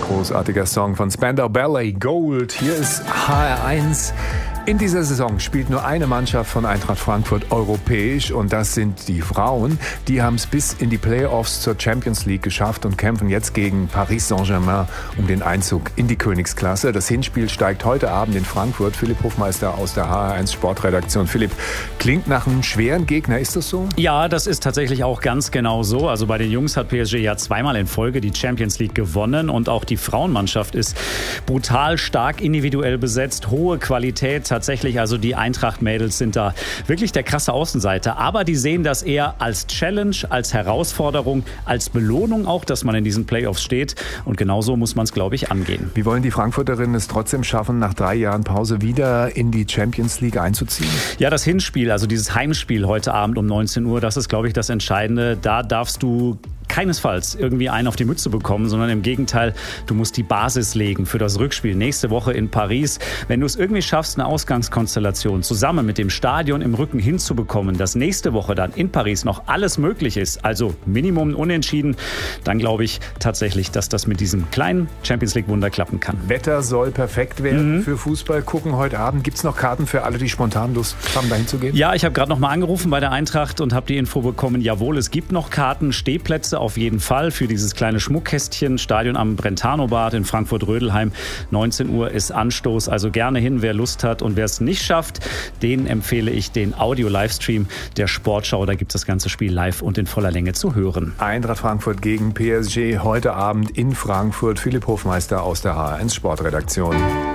Großartiger Song von Spandau Ballet, Gold. Hier ist HR1. In dieser Saison spielt nur eine Mannschaft von Eintracht Frankfurt europäisch und das sind die Frauen. Die haben es bis in die Playoffs zur Champions League geschafft und kämpfen jetzt gegen Paris Saint-Germain um den Einzug in die Königsklasse. Das Hinspiel steigt heute Abend in Frankfurt. Philipp Hofmeister aus der HR1 Sportredaktion. Philipp, klingt nach einem schweren Gegner, ist das so? Ja, das ist tatsächlich auch ganz genau so. Also bei den Jungs hat PSG ja zweimal in Folge die Champions League gewonnen und auch die Frauenmannschaft ist brutal stark individuell besetzt, hohe Qualität. Tatsächlich, also die Eintracht-Mädels sind da wirklich der krasse Außenseiter. Aber die sehen das eher als Challenge, als Herausforderung, als Belohnung auch, dass man in diesen Playoffs steht. Und genauso muss man es, glaube ich, angehen. Wie wollen die Frankfurterinnen es trotzdem schaffen, nach 3 Jahren Pause wieder in die Champions League einzuziehen? Ja, das Hinspiel, also dieses Heimspiel heute Abend um 19 Uhr, das ist, glaube ich, das Entscheidende. Da darfst du keinesfalls irgendwie einen auf die Mütze bekommen, sondern im Gegenteil, du musst die Basis legen für das Rückspiel nächste Woche in Paris. Wenn du es irgendwie schaffst, eine Ausgangskonstellation zusammen mit dem Stadion im Rücken hinzubekommen, dass nächste Woche dann in Paris noch alles möglich ist, also Minimum Unentschieden, dann glaube ich tatsächlich, dass das mit diesem kleinen Champions-League-Wunder klappen kann. Wetter soll perfekt werden für Fußball gucken heute Abend. Gibt es noch Karten für alle, die spontan Lust haben, dahin zu gehen? Ja, ich habe gerade noch mal angerufen bei der Eintracht und habe die Info bekommen, jawohl, es gibt noch Karten, Stehplätze auf jeden Fall für dieses kleine Schmuckkästchen. Stadion am Brentano-Bad in Frankfurt-Rödelheim. 19 Uhr ist Anstoß, also gerne hin, wer Lust hat. Und wer es nicht schafft, den empfehle ich den Audio-Livestream der Sportschau. Da gibt es das ganze Spiel live und in voller Länge zu hören. Eintracht Frankfurt gegen PSG heute Abend in Frankfurt. Philipp Hofmeister aus der HR1 Sportredaktion.